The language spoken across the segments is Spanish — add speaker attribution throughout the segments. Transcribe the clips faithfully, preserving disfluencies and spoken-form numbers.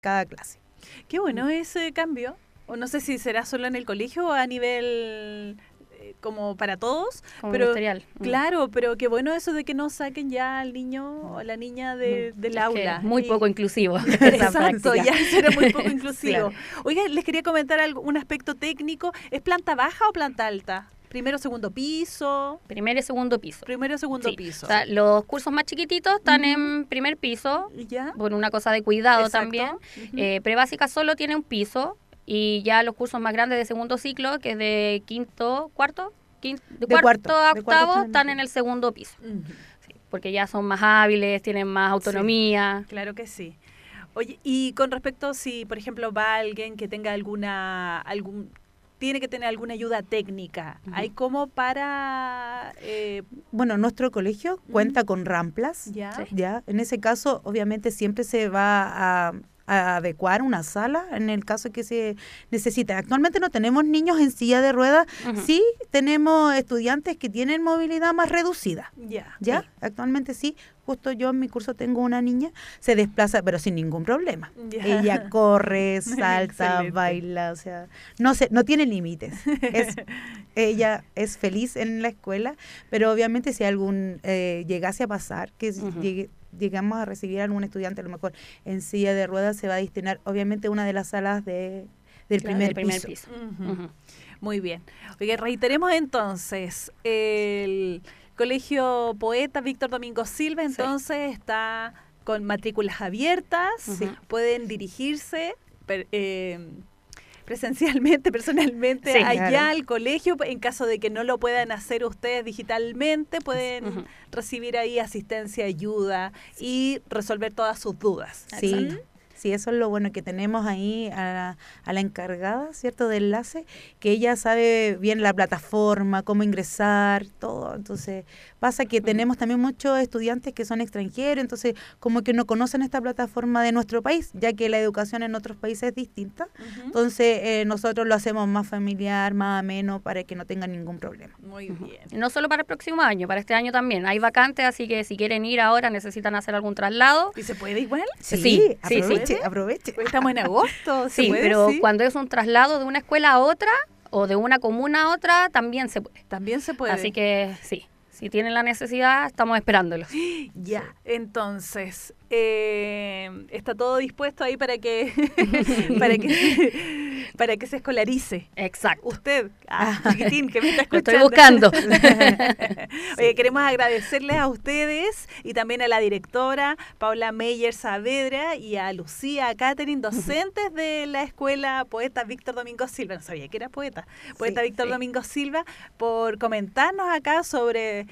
Speaker 1: cada clase.
Speaker 2: Qué bueno ese cambio. O no sé si será solo en el colegio o a nivel eh, como para todos.
Speaker 3: Como
Speaker 2: pero
Speaker 3: ministerial.
Speaker 2: Claro, pero qué bueno eso de que no saquen ya al niño o la niña de, del
Speaker 3: Es
Speaker 2: aula.
Speaker 3: que muy
Speaker 2: Y-
Speaker 3: poco inclusivo.
Speaker 2: Exacto, ya será muy poco inclusivo.
Speaker 3: Claro.
Speaker 2: Oiga, les quería comentar algo, un aspecto técnico. ¿Es planta baja o planta alta? Primero, segundo piso.
Speaker 3: Primer y segundo piso.
Speaker 2: Primero, segundo
Speaker 3: Sí.
Speaker 2: piso.
Speaker 3: O sea, los cursos más chiquititos están
Speaker 2: Ujú.
Speaker 3: en primer piso,
Speaker 2: ¿Ya?
Speaker 3: por una cosa de cuidado
Speaker 2: Exacto.
Speaker 3: también.
Speaker 2: Ujú.
Speaker 3: Eh, prebásica solo tiene un piso y ya los cursos más grandes de segundo ciclo, que es de quinto, cuarto, quinto, de,
Speaker 1: De
Speaker 3: cuarto,
Speaker 1: cuarto,
Speaker 3: a
Speaker 1: de
Speaker 3: octavo,
Speaker 1: cuarto están en
Speaker 3: están
Speaker 1: el
Speaker 3: en el segundo piso.
Speaker 2: Ujú.
Speaker 3: Sí, porque ya son más hábiles, tienen más autonomía.
Speaker 2: Claro que sí. Oye, y con respecto si, por ejemplo, va alguien que tenga alguna, algún, tiene que tener alguna ayuda técnica,
Speaker 3: Ujú.
Speaker 2: ¿hay como para, eh,
Speaker 1: Bueno, nuestro colegio cuenta con ramplas.
Speaker 2: ya?
Speaker 3: Sí.
Speaker 1: Ya, en ese caso, obviamente siempre se va a, a adecuar una sala en el caso que se necesite. Actualmente no tenemos niños en silla de ruedas,
Speaker 3: Ujú.
Speaker 1: sí tenemos estudiantes que tienen movilidad más reducida.
Speaker 2: Ya.
Speaker 1: ¿Ya?
Speaker 3: Sí.
Speaker 1: Actualmente sí, justo yo en mi curso tengo una niña, se desplaza, pero sin ningún problema.
Speaker 2: Ya.
Speaker 1: Ella corre, salta,
Speaker 2: Excelente.
Speaker 1: baila, o sea, no se, no tiene límites. Es, ella es feliz en la escuela, pero obviamente si algún eh, llegase a pasar, que
Speaker 3: Ujú.
Speaker 1: llegue, llegamos a recibir a algún estudiante, a lo mejor en silla de ruedas, se va a destinar obviamente una de las salas de, del
Speaker 3: Claro,
Speaker 1: primer,
Speaker 3: del primer
Speaker 1: piso.
Speaker 3: piso.
Speaker 2: Ujú.
Speaker 3: Ujú.
Speaker 2: Muy bien. Oye, reiteremos entonces, el Colegio Poeta Víctor Domingo Silva
Speaker 3: Sí.
Speaker 2: entonces está con matrículas abiertas,
Speaker 3: Ujú.
Speaker 2: pueden dirigirse per- eh, presencialmente, personalmente,
Speaker 3: Sí,
Speaker 2: allá
Speaker 1: claro.
Speaker 2: al colegio. En caso de que no lo puedan hacer ustedes digitalmente, pueden
Speaker 3: Ujú.
Speaker 2: recibir ahí asistencia, ayuda y resolver todas sus dudas.
Speaker 1: Sí,
Speaker 3: Exacto.
Speaker 1: sí, eso es lo bueno que tenemos ahí a la, a la encargada, ¿cierto?, de enlace, que ella sabe bien la plataforma, cómo ingresar, todo. Entonces, pasa que
Speaker 3: Ujú.
Speaker 1: tenemos también muchos estudiantes que son extranjeros, entonces como que no conocen esta plataforma de nuestro país, ya que la educación en otros países es distinta.
Speaker 2: Ujú.
Speaker 1: Entonces, eh, nosotros lo hacemos más familiar, más ameno, para que no tengan ningún problema.
Speaker 2: Muy
Speaker 3: Ujú.
Speaker 2: bien.
Speaker 3: No solo para el próximo año, para este año también. Hay vacantes, así que si quieren ir ahora, necesitan hacer algún traslado.
Speaker 2: ¿Y se puede igual?
Speaker 3: Sí,
Speaker 1: Sí,
Speaker 3: sí,
Speaker 1: aproveche,
Speaker 2: sí.
Speaker 1: aproveche.
Speaker 2: Pues estamos en agosto. ¿se
Speaker 3: Sí,
Speaker 2: puede?
Speaker 3: pero
Speaker 2: Sí.
Speaker 3: cuando es un traslado de una escuela a otra o de una comuna a otra, también se puede.
Speaker 2: También se puede.
Speaker 3: Así que sí, si tienen la necesidad, estamos esperándolos.
Speaker 2: Ya, entonces, eh, está todo dispuesto ahí para que, para que, para que se escolarice.
Speaker 3: Exacto.
Speaker 2: Usted, ah, chiquitín, que me está
Speaker 3: Lo
Speaker 2: escuchando.
Speaker 3: estoy buscando.
Speaker 2: Oye, queremos agradecerles a ustedes y también a la directora Paula Meyer Saavedra y a Lucía, a Catherine, docentes de la escuela Poeta Víctor Domingo Silva. No sabía que era poeta. Poeta
Speaker 1: Sí,
Speaker 2: Víctor
Speaker 3: sí.
Speaker 2: Domingo Silva, por comentarnos acá sobre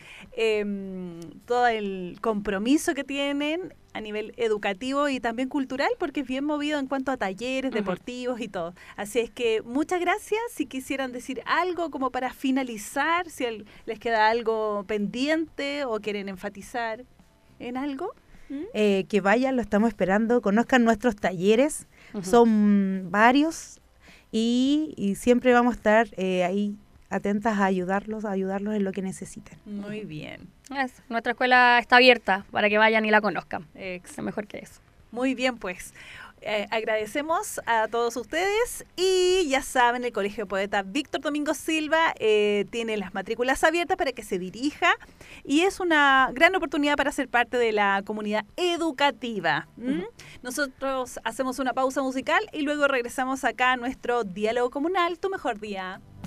Speaker 2: eh, todo el compromiso que tienen a nivel educativo y también cultural, porque es bien movido en cuanto a talleres
Speaker 3: Ujú.
Speaker 2: deportivos y todo. Así es que muchas gracias. Si quisieran decir algo como para finalizar, si el- les queda algo pendiente o quieren enfatizar en algo. ¿Mm?
Speaker 1: Eh, que vayan, lo estamos esperando, conozcan nuestros talleres,
Speaker 3: Ujú.
Speaker 1: son varios y, y siempre vamos a estar eh, ahí atentas a ayudarlos, a ayudarlos en lo que necesiten.
Speaker 2: Muy bien.
Speaker 3: Es- nuestra escuela está abierta para que vayan y la conozcan.
Speaker 2: Ex-
Speaker 3: Es mejor que eso.
Speaker 2: Muy bien, pues. Eh, agradecemos a todos ustedes y ya saben, el Colegio Poeta Víctor Domingo Silva eh, tiene las matrículas abiertas para que se dirija y es una gran oportunidad para ser parte de la comunidad educativa. ¿Mm?
Speaker 3: Ujú.
Speaker 2: Nosotros hacemos una pausa musical y luego regresamos acá a nuestro diálogo comunal, Tu Mejor Día.